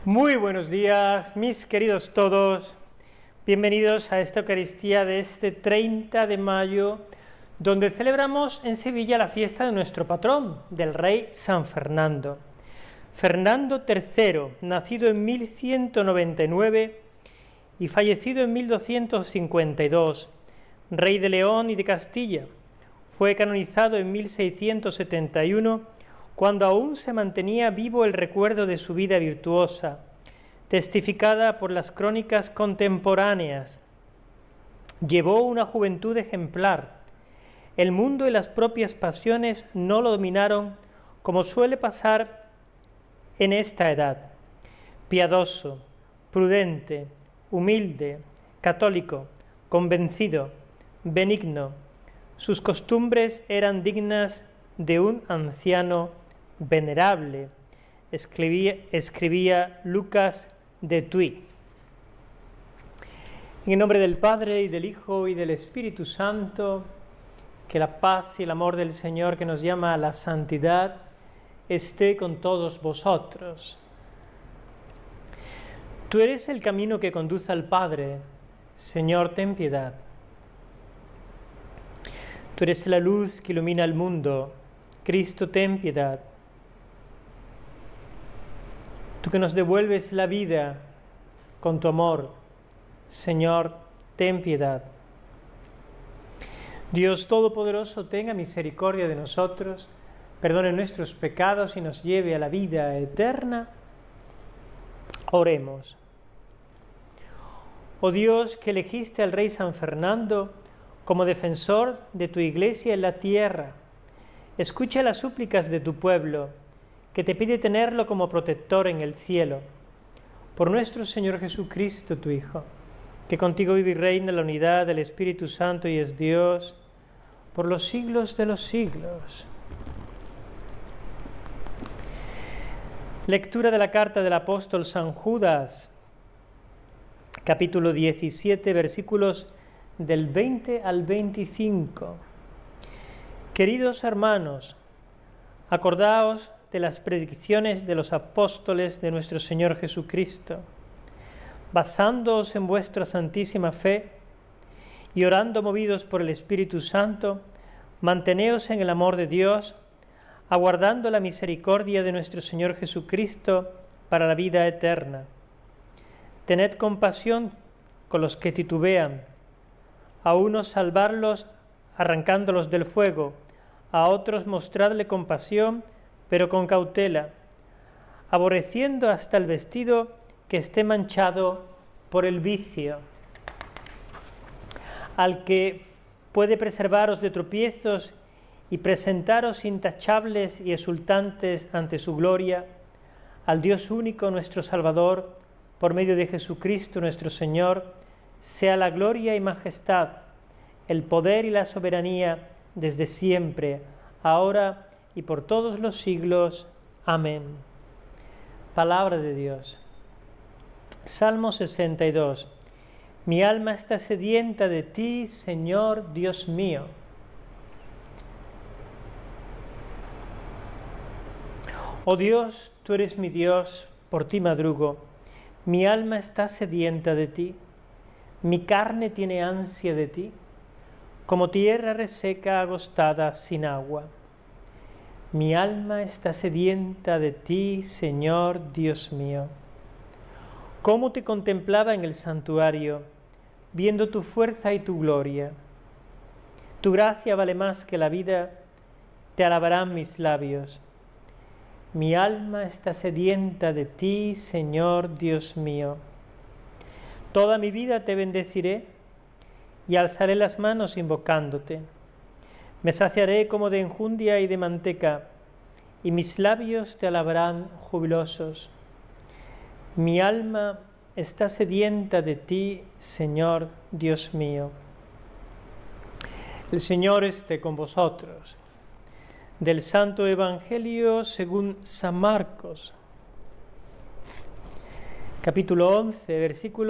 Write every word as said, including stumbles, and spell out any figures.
Muy buenos días, mis queridos todos. Bienvenidos a esta Eucaristía de este treinta de mayo, donde celebramos en Sevilla la fiesta de nuestro patrón, del rey San Fernando. Fernando tercero, nacido en mil ciento noventa y nueve y fallecido en mil doscientos cincuenta y dos, rey de León y de Castilla. Fue canonizado en mil seiscientos setenta y uno, cuando aún se mantenía vivo el recuerdo de su vida virtuosa, testificada por las crónicas contemporáneas. Llevó una juventud ejemplar. El mundo y las propias pasiones no lo dominaron, como suele pasar en esta edad. Piadoso, prudente, humilde, católico, convencido, benigno. Sus costumbres eran dignas de un anciano venerable, escribía, escribía Lucas de Tuy. En el nombre del Padre, y del Hijo, y del Espíritu Santo, que la paz y el amor del Señor, que nos llama a la santidad, esté con todos vosotros. Tú eres el camino que conduce al Padre, Señor, ten piedad. Tú eres la luz que ilumina el mundo, Cristo, ten piedad. Tú que nos devuelves la vida con tu amor, Señor, ten piedad. Dios Todopoderoso, tenga misericordia de nosotros, perdone nuestros pecados y nos lleve a la vida eterna. Oremos. Oh Dios, que elegiste al rey San Fernando como defensor de tu Iglesia en la tierra, escucha las súplicas de tu pueblo, que te pide tenerlo como protector en el cielo. Por nuestro Señor Jesucristo, tu Hijo, que contigo vive y reina en la unidad del Espíritu Santo y es Dios por los siglos de los siglos. Lectura de la carta del apóstol San Judas, capítulo diecisiete, versículos del veinte al veinticinco. Queridos hermanos, acordaos de las predicciones de los apóstoles de nuestro Señor Jesucristo, basándoos en vuestra santísima fe y orando movidos por el Espíritu Santo, manteneos en el amor de Dios, aguardando la misericordia de nuestro Señor Jesucristo para la vida eterna. Tened compasión con los que titubean, a unos salvarlos arrancándolos del fuego, a otros mostradle compasión, pero con cautela, aborreciendo hasta el vestido que esté manchado por el vicio. Al que puede preservaros de tropiezos y presentaros intachables y exultantes ante su gloria, al Dios único, nuestro Salvador, por medio de Jesucristo nuestro Señor, sea la gloria y majestad, el poder y la soberanía desde siempre, ahora y por todos los siglos. Amén. Palabra de Dios. Salmo sesenta y dos. Mi alma está sedienta de ti, Señor Dios mío. Oh Dios, tú eres mi Dios, por ti madrugo. Mi alma está sedienta de ti. Mi carne tiene ansia de ti, como tierra reseca agostada sin agua. Mi alma está sedienta de ti, Señor Dios mío. Cómo te contemplaba en el santuario, viendo tu fuerza y tu gloria. Tu gracia vale más que la vida, te alabarán mis labios. Mi alma está sedienta de ti, Señor Dios mío. Toda mi vida te bendeciré y alzaré las manos invocándote. Me saciaré como de enjundia y de manteca, y mis labios te alabarán jubilosos. Mi alma está sedienta de ti, Señor Dios mío. El Señor esté con vosotros. Del Santo Evangelio según San Marcos, capítulo once, versículo